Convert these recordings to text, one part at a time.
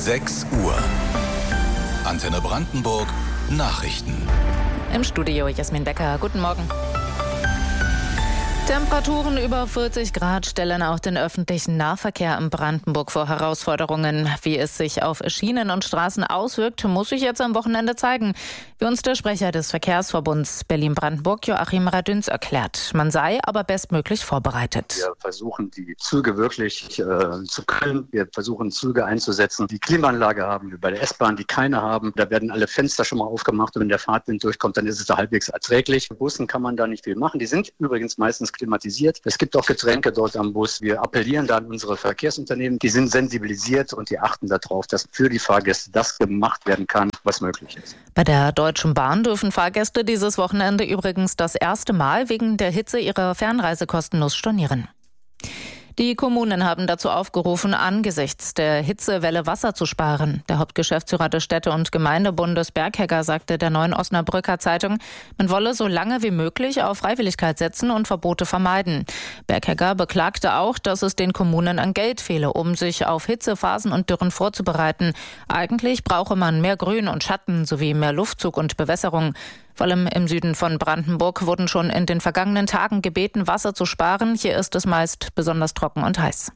6 Uhr. Antenne Brandenburg Nachrichten. Im Studio Jasmin Becker. Guten Morgen. Temperaturen über 40 Grad stellen auch den öffentlichen Nahverkehr in Brandenburg vor Herausforderungen. Wie es sich auf Schienen und Straßen auswirkt, muss sich jetzt am Wochenende zeigen. Wie uns der Sprecher des Verkehrsverbunds Berlin-Brandenburg, Joachim Radüns, erklärt. Man sei aber bestmöglich vorbereitet. Wir versuchen, die Züge wirklich zu kühlen. Wir versuchen, Züge einzusetzen, die Klimaanlage haben, wie bei der S-Bahn, die keine haben. Da werden alle Fenster schon mal aufgemacht und wenn der Fahrtwind durchkommt, dann ist es da halbwegs erträglich. Bei Bussen kann man da nicht viel machen. Die sind übrigens meistens klimatisiert. Es gibt auch Getränke dort am Bus. Wir appellieren da an unsere Verkehrsunternehmen. Die sind sensibilisiert und die achten darauf, dass für die Fahrgäste das gemacht werden kann, was möglich ist. Bei der Deutschen Bahn dürfen Fahrgäste dieses Wochenende übrigens das erste Mal wegen der Hitze ihre Fernreise kostenlos stornieren. Die Kommunen haben dazu aufgerufen, angesichts der Hitzewelle Wasser zu sparen. Der Hauptgeschäftsführer des Städte- und Gemeindebundes Berghegger sagte der Neuen Osnabrücker Zeitung, man wolle so lange wie möglich auf Freiwilligkeit setzen und Verbote vermeiden. Berghegger beklagte auch, dass es den Kommunen an Geld fehle, um sich auf Hitzephasen und Dürren vorzubereiten. Eigentlich brauche man mehr Grün und Schatten sowie mehr Luftzug und Bewässerung. Vor allem im Süden von Brandenburg wurden schon in den vergangenen Tagen gebeten, Wasser zu sparen. Hier ist es meist besonders trocken und heiß.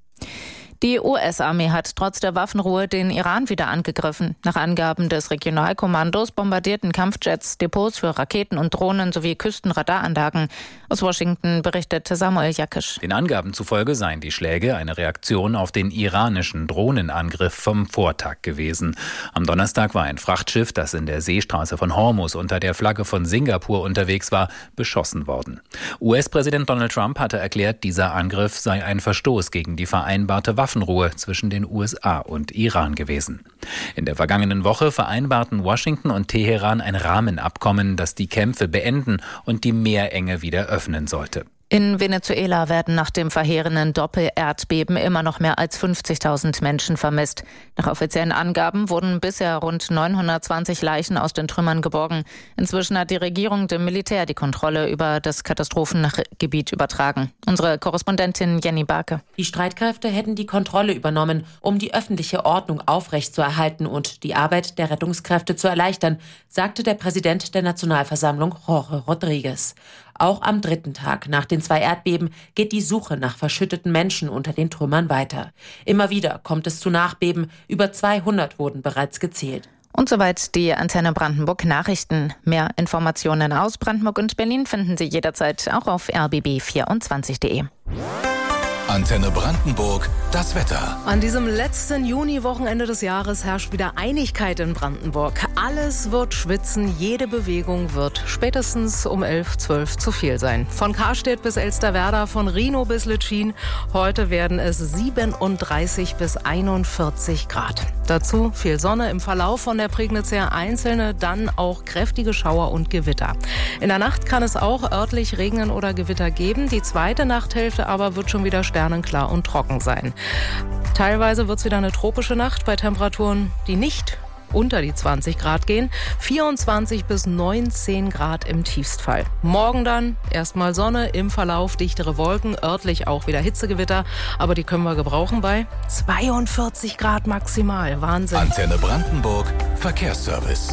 Die US-Armee hat trotz der Waffenruhe den Iran wieder angegriffen. Nach Angaben des Regionalkommandos bombardierten Kampfjets Depots für Raketen und Drohnen sowie Küstenradaranlagen. Aus Washington berichtete Samuel Jakisch. Den Angaben zufolge seien die Schläge eine Reaktion auf den iranischen Drohnenangriff vom Vortag gewesen. Am Donnerstag war ein Frachtschiff, das in der Seestraße von Hormuz unter der Flagge von Singapur unterwegs war, beschossen worden. US-Präsident Donald Trump hatte erklärt, dieser Angriff sei ein Verstoß gegen die vereinbarte Waffenruhe zwischen den USA und Iran gewesen. In der vergangenen Woche vereinbarten Washington und Teheran ein Rahmenabkommen, das die Kämpfe beenden und die Meerenge wieder öffnen sollte. In Venezuela werden nach dem verheerenden Doppel-Erdbeben immer noch mehr als 50.000 Menschen vermisst. Nach offiziellen Angaben wurden bisher rund 920 Leichen aus den Trümmern geborgen. Inzwischen hat die Regierung dem Militär die Kontrolle über das Katastrophengebiet übertragen. Unsere Korrespondentin Jenny Barke. Die Streitkräfte hätten die Kontrolle übernommen, um die öffentliche Ordnung aufrechtzuerhalten und die Arbeit der Rettungskräfte zu erleichtern, sagte der Präsident der Nationalversammlung Jorge Rodríguez. Auch am dritten Tag nach den 2 Erdbeben geht die Suche nach verschütteten Menschen unter den Trümmern weiter. Immer wieder kommt es zu Nachbeben. Über 200 wurden bereits gezählt. Und soweit die Antenne Brandenburg Nachrichten. Mehr Informationen aus Brandenburg und Berlin finden Sie jederzeit auch auf rbb24.de. Antenne Brandenburg, das Wetter. An diesem letzten Juni-Wochenende des Jahres herrscht wieder Einigkeit in Brandenburg. Alles wird schwitzen, jede Bewegung wird spätestens um 11, 12 zu viel sein. Von Karstedt bis Elsterwerda, von Rhinow bis Litschin. Heute werden es 37 bis 41 Grad. Dazu viel Sonne, im Verlauf von der Prignitz her einzelne, dann auch kräftige Schauer und Gewitter. In der Nacht kann es auch örtlich regnen oder Gewitter geben. Die zweite Nachthälfte aber wird schon wieder sternenklar und trocken sein. Teilweise wird es wieder eine tropische Nacht bei Temperaturen, die nicht unter die 20 Grad gehen. 24 bis 19 Grad im Tiefstfall. Morgen dann erstmal Sonne, im Verlauf dichtere Wolken, örtlich auch wieder Hitzegewitter, aber die können wir gebrauchen bei 42 Grad maximal. Wahnsinn. Antenne Brandenburg Verkehrsservice.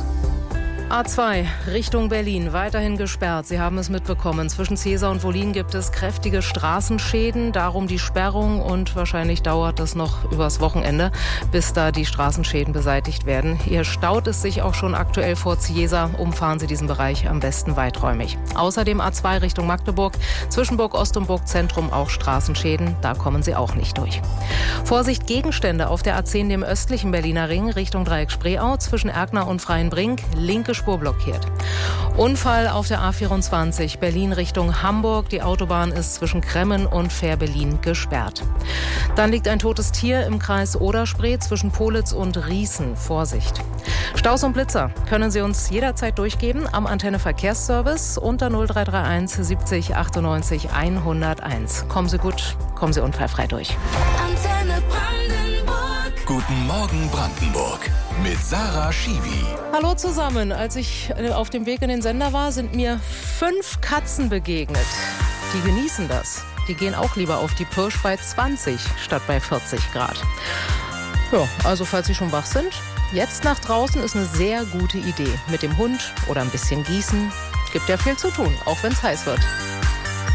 A2 Richtung Berlin weiterhin gesperrt. Sie haben es mitbekommen. Zwischen Cäsar und Wollin gibt es kräftige Straßenschäden. Darum die Sperrung und wahrscheinlich dauert es noch übers Wochenende, bis da die Straßenschäden beseitigt werden. Hier staut es sich auch schon aktuell vor Ciesa. Umfahren Sie diesen Bereich am besten weiträumig. Außerdem A2 Richtung Magdeburg. Zwischen Burg Ost und Burg Zentrum auch Straßenschäden. Da kommen Sie auch nicht durch. Vorsicht Gegenstände auf der A10 dem östlichen Berliner Ring Richtung Dreieck Spreeau. Zwischen Erkner und Freienbrink. Linke Spur blockiert. Unfall auf der A24 Berlin Richtung Hamburg. Die Autobahn ist zwischen Kremmen und Fährberlin gesperrt. Dann liegt ein totes Tier im Kreis Oder-Spree zwischen Politz und Riesen. Vorsicht. Staus und Blitzer können Sie uns jederzeit durchgeben am Antenne Verkehrsservice unter 0331 70 98 101. Kommen Sie gut, kommen Sie unfallfrei durch. Antenne Brandenburg. Guten Morgen Brandenburg mit Sarah Schiwi. Hallo zusammen. Als ich auf dem Weg in den Sender war, sind mir 5 Katzen begegnet. Die genießen das. Die gehen auch lieber auf die Pirsch bei 20 statt bei 40 Grad. Ja, also falls Sie schon wach sind, jetzt nach draußen ist eine sehr gute Idee. Mit dem Hund oder ein bisschen gießen. Gibt ja viel zu tun, auch wenn es heiß wird.